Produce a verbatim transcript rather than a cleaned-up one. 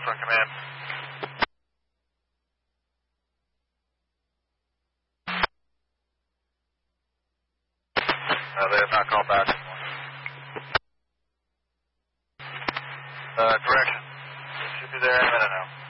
from command. Uh, they have not called back anymore. Uh, correction. It should be there in a minute now.